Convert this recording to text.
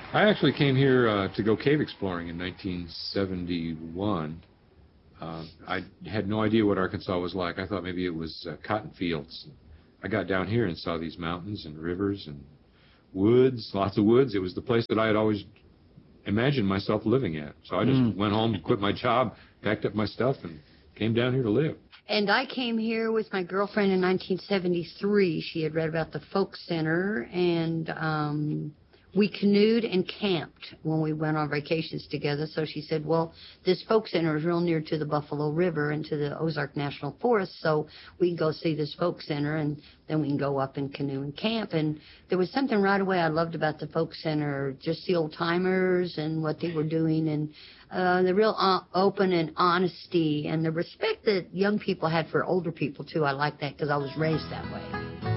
I actually came here to go cave exploring in 1971. I had no idea what Arkansas was like. I thought maybe it was cotton fields. I got down here and saw these mountains and rivers and woods, lots of woods. It was the place that I had always imagined myself living at. So I just went home, quit my job, packed up my stuff, and came down here to live. And I came here with my girlfriend in 1973. She had read about the Folk Center, and we canoed and camped when we went on vacations together. So she said, well, this Folk Center is real near to the Buffalo River and to the Ozark National Forest, so we can go see this Folk Center, and then we can go up and canoe and camp. And there was something right away I loved about the Folk Center, just the old-timers and what they were doing, and the real open and honesty and the respect that young people had for older people, too. I like that because I was raised that way.